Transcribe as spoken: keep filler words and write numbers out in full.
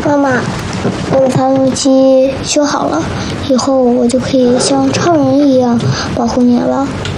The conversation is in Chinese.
妈妈，我的发动机修好了，以后我就可以像超人一样保护你了。